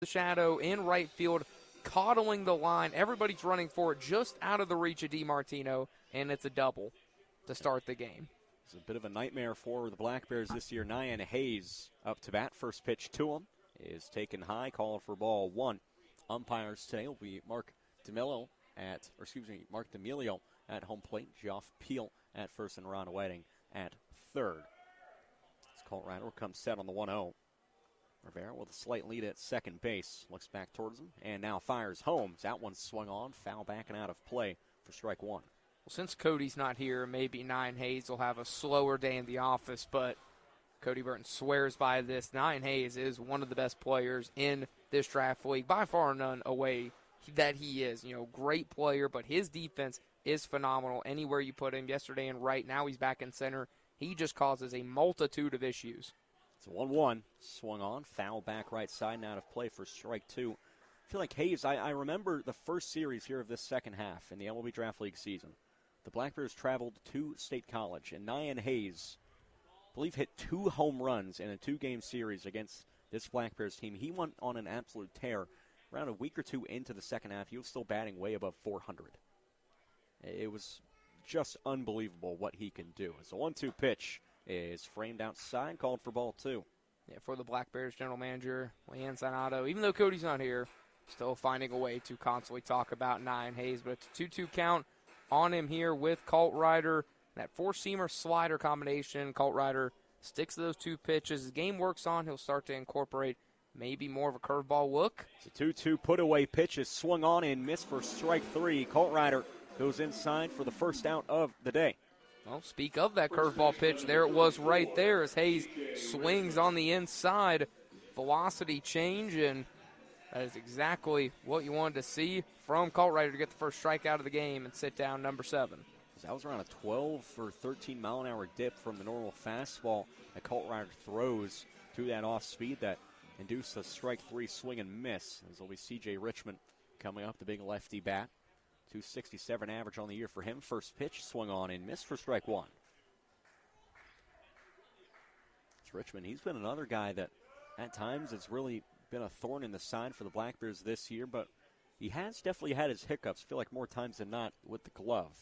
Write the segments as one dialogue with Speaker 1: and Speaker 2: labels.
Speaker 1: the shadow in right field, coddling the line. Everybody's running for it just out of the reach of DiMartino, and it's a double to start the game.
Speaker 2: It's a bit of a nightmare for the Black Bears this year. Nyan Hayes up to bat. First pitch to him is taken high, calling for ball one. Umpires today will be Mark D'Amelio at home plate. Geoff Peel at first and Ron Whiting at third. As Colt Ryder comes set on the 1-0. Rivera with a slight lead at second base. Looks back towards him and now fires home. That one swung on, foul back and out of play for strike one.
Speaker 1: Well, since Cody's not here, maybe Nyan Hayes will have a slower day in the office, but Cody Burton swears by this. Nyan Hayes is one of the best players in this draft league, by far none away that he is. Great player, but his defense is phenomenal anywhere you put him. Yesterday in right, now he's back in center. He just causes a multitude of issues.
Speaker 2: It's a 1-1. Swung on, foul back right side and out of play for strike two. I feel like Hayes, I remember the first series here of this second half in the MLB Draft League season. The Black Bears traveled to State College, and Nyan Hayes, I believe, hit 2 home runs in a 2-game series against this Black Bears team. He went on an absolute tear. Around a week or two into the second half, he was still batting way above 400. It was just unbelievable what he can do. As the 1-2 pitch is framed outside, called for ball two.
Speaker 1: Yeah, for the Black Bears general manager, Leanne Zanotto, even though Cody's not here, still finding a way to constantly talk about Nyan Hayes. But it's a 2-2 count on him here with Colt Ryder. That four-seamer slider combination, Colt Ryder sticks to those 2 pitches. As the game works on, he'll start to incorporate maybe more of a curveball look.
Speaker 2: It's a 2-2 put-away pitch is swung on and missed for strike three. Colt Ryder goes inside for the first out of the day.
Speaker 1: Well, speak of that curveball pitch, there it was right there as Hayes swings on the inside. Velocity change, and that is exactly what you wanted to see from Colt Ryder to get the first strikeout of the game and sit down number 7.
Speaker 2: That was around a 12 or 13 mile an hour dip from the normal fastball that Colt Ryder throws to that off speed that induced a strike three swing and miss. As will be C.J. Richmond coming up, the big lefty bat. 267 average on the year for him. First pitch swung on and missed for strike one. It's Richmond. He's been another guy that at times has really been a thorn in the side for the Black Bears this year, but he has definitely had his hiccups. I feel like more times than not with the glove.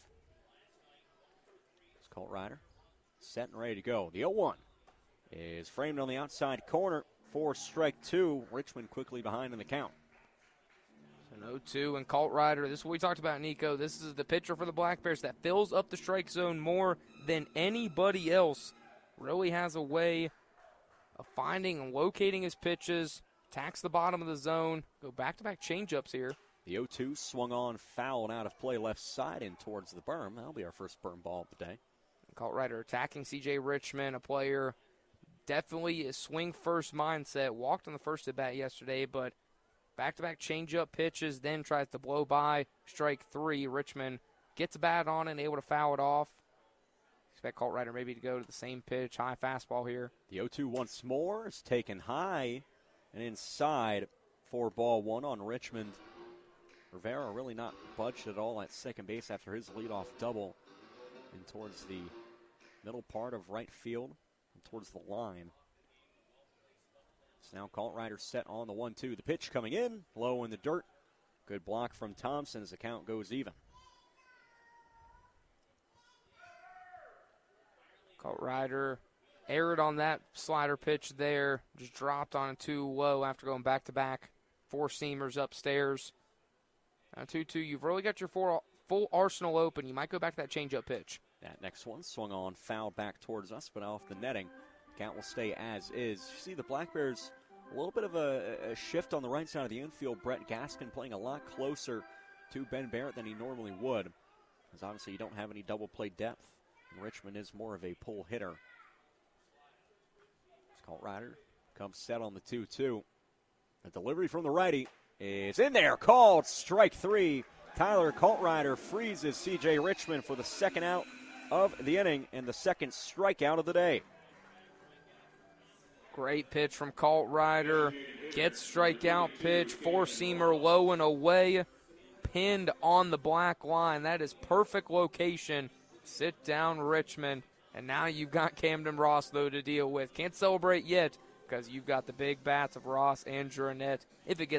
Speaker 2: It's Colt Ryder set and ready to go. The 0-1 is framed on the outside corner for strike two. Richmond quickly behind in the count.
Speaker 1: An 0-2, and Colt Ryder, this is what we talked about, Nico. This is the pitcher for the Black Bears that fills up the strike zone more than anybody else. Really has a way of finding and locating his pitches, attacks the bottom of the zone, go back-to-back changeups here.
Speaker 2: The 0-2 swung on, foul and out of play left side and towards the berm. That'll be our first berm ball of the day.
Speaker 1: Colt Ryder attacking C.J. Richmond, a player definitely a swing-first mindset. Walked on the first at-bat yesterday, but back-to-back changeup pitches, then tries to blow by strike three. Richmond gets a bat on and able to foul it off. Expect Colt Ryder maybe to go to the same pitch, high fastball here.
Speaker 2: The 0-2 once more is taken high and inside for ball one on Richmond. Rivera really not budged at all at second base after his leadoff double and towards the middle part of right field and towards the line. So now Colt Ryder set on the 1-2. The pitch coming in, low in the dirt. Good block from Thompson as the count goes even.
Speaker 1: Colt Ryder erred on that slider pitch there. Just dropped on it too low after going back-to-back. Four-seamers upstairs. Now 2-2, you've really got your full arsenal open. You might go back to that changeup pitch.
Speaker 2: That next one swung on, fouled back towards us, but off the netting. Count will stay as is. You see the Black Bears, a little bit of a shift on the right side of the infield. Brett Gaskin playing a lot closer to Ben Barrett than he normally would, because obviously you don't have any double play depth. And Richmond is more of a pull hitter. It's Colt Ryder. Comes set on the 2-2. A delivery from the righty is in there. Called strike three. Tyler Colt Ryder freezes C.J. Richmond for the second out of the inning and the second strikeout of the day.
Speaker 1: Great pitch from Colt Ryder. Gets strikeout pitch. Four-seamer low and away. Pinned on the black line. That is perfect location. Sit down, Richmond. And now you've got Camden Ross, though, to deal with. Can't celebrate yet. because you've got the big bats of Ross and Jurnett. If it gets